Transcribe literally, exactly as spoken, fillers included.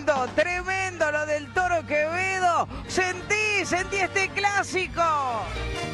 tremendo, tremendo lo del Toro Quevedo. Sentí, sentí este clásico.